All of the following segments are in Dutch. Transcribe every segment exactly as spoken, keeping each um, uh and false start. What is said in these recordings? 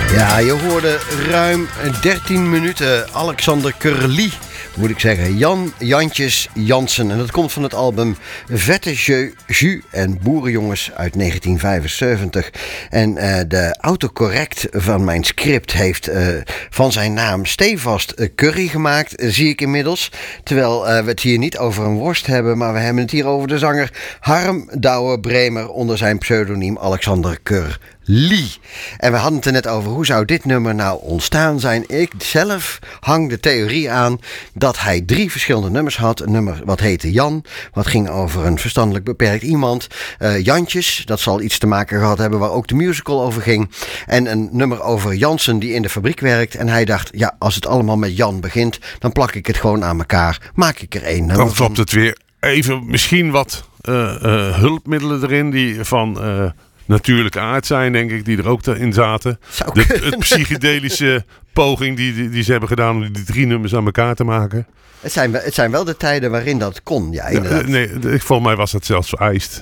Ja, je hoorde ruim dertien minuten Alexander Curly, moet ik zeggen. Jan Jantjes Jansen. En dat komt van het album Vette Jeu, Jus en Boerenjongens uit negentien vijfenzeventig. En uh, de autocorrect van mijn script heeft uh, van zijn naam stevast uh, curry gemaakt, uh, zie ik inmiddels. Terwijl uh, we het hier niet over een worst hebben, maar we hebben het hier over de zanger Harm Douwe Bremer onder zijn pseudoniem Alexander Curly. En we hadden het er net over, hoe zou dit nummer nou ontstaan zijn? Ik zelf hang de theorie aan dat hij drie verschillende nummers had. Een nummer wat heette Jan, wat ging over een verstandelijk beperkt iemand. Uh, Jantjes, dat zal iets te maken gehad hebben waar ook de musical over ging. En een nummer over Jansen die in de fabriek werkt. En hij dacht, ja, als het allemaal met Jan begint, dan plak ik het gewoon aan elkaar. Maak ik er één nummer Dan klopt het weer. Even misschien wat uh, uh, hulpmiddelen erin die van Uh... natuurlijke aard zijn, denk ik, die er ook in zaten. De, het psychedelische poging die, die, die ze hebben gedaan om die drie nummers aan elkaar te maken. Het zijn, het zijn wel de tijden waarin dat kon, ja, inderdaad. Ja, nee, volgens mij was dat zelfs vereist.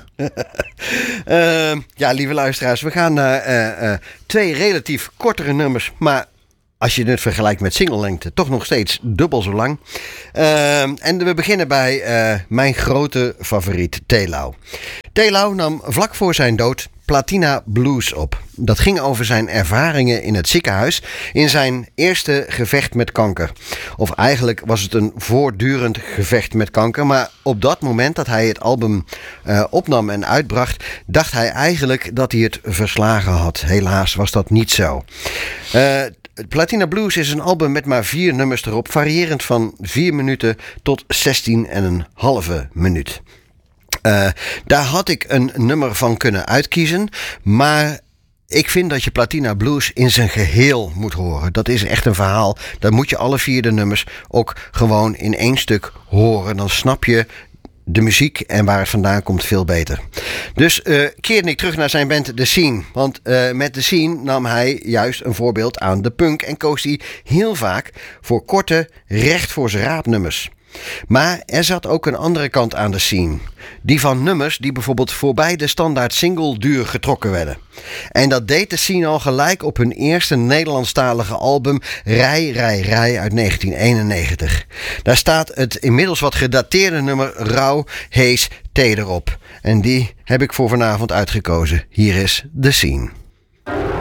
uh, ja, lieve luisteraars, we gaan naar uh, uh, twee relatief kortere nummers, maar als je het vergelijkt met singlelengte, toch nog steeds dubbel zo lang. Uh, en we beginnen bij uh, mijn grote favoriet, Telau. Telau nam vlak voor zijn dood Platina Blues op. Dat ging over zijn ervaringen in het ziekenhuis in zijn eerste gevecht met kanker. Of eigenlijk was het een voortdurend gevecht met kanker. Maar op dat moment dat hij het album uh, opnam en uitbracht, dacht hij eigenlijk dat hij het verslagen had. Helaas was dat niet zo. Uh, Platina Blues is een album met maar vier nummers erop, variërend van vier minuten tot zestien en een halve minuut. Uh, daar had ik een nummer van kunnen uitkiezen, maar ik vind dat je Platina Blues in zijn geheel moet horen. Dat is echt een verhaal. Dan moet je alle vier de nummers ook gewoon in één stuk horen. Dan snap je de muziek en waar het vandaan komt veel beter. Dus uh, keerde ik terug naar zijn band The Scene. Want uh, met The Scene nam hij juist een voorbeeld aan de punk en koos hij heel vaak voor korte, recht voor zijn raap nummers. Maar er zat ook een andere kant aan de scene. Die van nummers die bijvoorbeeld voorbij de standaard single duur getrokken werden. En dat deed de scene al gelijk op hun eerste Nederlandstalige album Rij, Rij, Rij uit negentien eenennegentig. Daar staat het inmiddels wat gedateerde nummer Rauw, Hees, Teder op. En die heb ik voor vanavond uitgekozen. Hier is The Scene.